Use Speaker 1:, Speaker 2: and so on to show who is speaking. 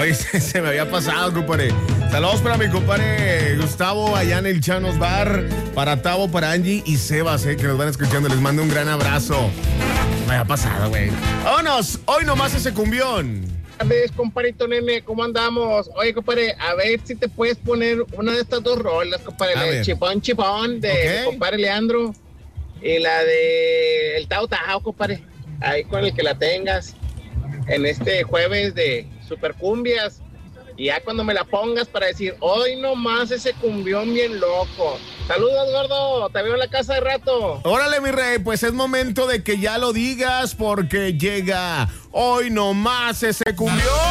Speaker 1: Oye, se me había pasado, compadre. Saludos para mi compadre Gustavo allá en el Chanos Bar, para Tavo, para Angie y Sebas, que nos van escuchando. Les mando un gran abrazo. Se me había pasado, güey. Vámonos, hoy nomás ese cumbión.
Speaker 2: Buenas, compadrito nene, ¿cómo andamos? Oye, compadre, a ver si te puedes poner una de estas dos rolas, compadre. La de Chipón Chipón, de mi compadre Leandro, y la de El Tao Tao, compadre. Ahí con el que la tengas en este jueves de Supercumbias. Y ya cuando me la pongas para decir, hoy nomás ese cumbión bien loco. Saludos, gordo, te veo en la casa de rato.
Speaker 1: Órale, mi rey, pues es momento de que ya lo digas porque llega hoy nomás ese cumbión.